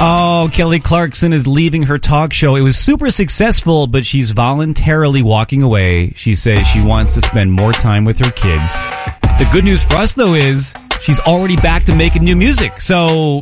Oh, Kelly Clarkson is leaving her talk show. It was super successful, but she's voluntarily walking away. She says she wants to spend more time with her kids. The good news for us, though, is she's already back to making new music. So